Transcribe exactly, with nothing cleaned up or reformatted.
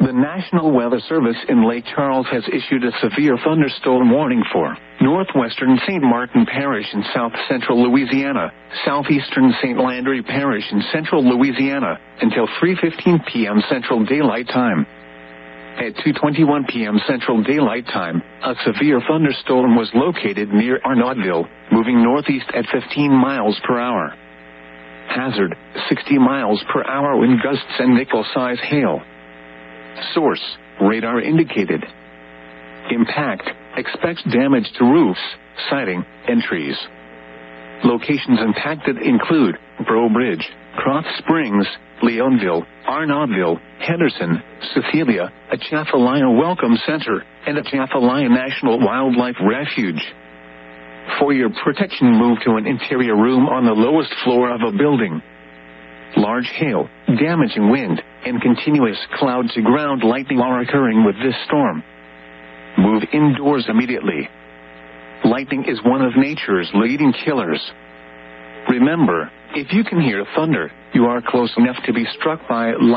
The National Weather Service in Lake Charles has issued a severe thunderstorm warning for northwestern Saint Martin Parish in south-central Louisiana, southeastern Saint Landry Parish in central Louisiana, until three fifteen p.m. Central Daylight Time. At two twenty-one p.m. Central Daylight Time, a severe thunderstorm was located near Arnaudtville, moving northeast at fifteen miles per hour. Hazard, sixty miles per hour wind gusts and nickel-size hail. Source, radar indicated. Impact, expects damage to roofs, siding, and trees. Locations impacted include Breaux Bridge, Krotz Springs, Leonville, Arnaudtville, Henderson, Cecilia, Atchafalaya Welcome Center, and Atchafalaya National Wildlife Refuge. For your protection, move to an interior room on the lowest floor of a building. Large hail, damaging wind, and continuous cloud-to-ground lightning are occurring with this storm. Move indoors immediately. Lightning is one of nature's leading killers. Remember, if you can hear thunder, you are close enough to be struck by lightning.